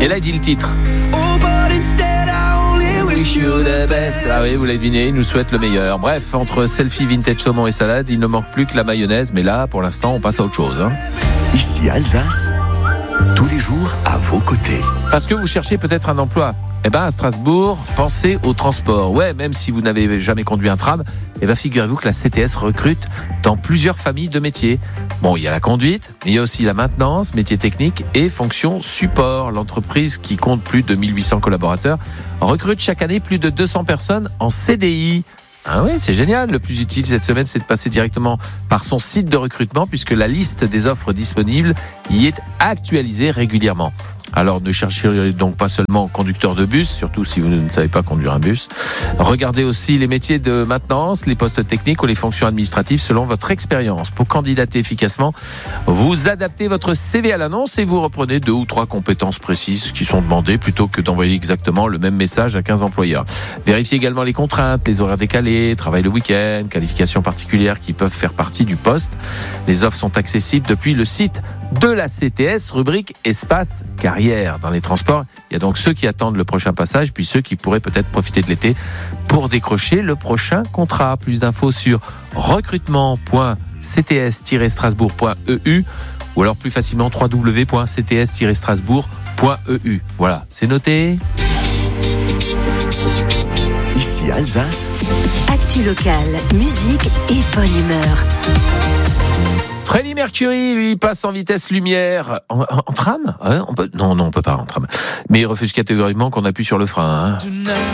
Et là, il dit le titre. Wish you the best. Ah oui, vous l'avez deviné, il nous souhaite le meilleur. Bref, entre selfie, vintage saumon et salade, il ne manque plus que la mayonnaise. Mais là, pour l'instant, on passe à autre chose. Ici Alsace, tous les jours à vos côtés. Parce que vous cherchez peut-être un emploi. Eh ben, à Strasbourg, pensez au transport. Ouais, même si vous n'avez jamais conduit un tram, eh ben, figurez-vous que la CTS recrute dans plusieurs familles de métiers. Bon, il y a la conduite, mais il y a aussi la maintenance, métiers techniques et fonction support. L'entreprise, qui compte plus de 1800 collaborateurs, recrute chaque année plus de 200 personnes en CDI. Ah oui, c'est génial. Le plus utile cette semaine, c'est de passer directement par son site de recrutement, puisque la liste des offres disponibles y est actualisée régulièrement. Alors ne cherchez donc pas seulement conducteur de bus, surtout si vous ne savez pas conduire un bus. Regardez aussi les métiers de maintenance, les postes techniques ou les fonctions administratives selon votre expérience. Pour candidater efficacement, vous adaptez votre CV à l'annonce et vous reprenez 2 ou 3 compétences précises qui sont demandées plutôt que d'envoyer exactement le même message à 15 employeurs. Vérifiez également les contraintes, les horaires décalés, travail le week-end, qualifications particulières qui peuvent faire partie du poste. Les offres sont accessibles depuis le site de la CTS, rubrique Espace Carrière. Dans les transports, il y a donc ceux qui attendent le prochain passage, puis ceux qui pourraient peut-être profiter de l'été pour décrocher le prochain contrat. Plus d'infos sur recrutement.cts-strasbourg.eu ou alors plus facilement www.cts-strasbourg.eu. Voilà, c'est noté. Ici Alsace. Actu locale, musique et bonne humeur. Freddie Mercury, lui, passe en vitesse lumière. En tram ? Ouais, on peut... Non, on peut pas en tram. Mais il refuse catégoriquement qu'on appuie sur le frein.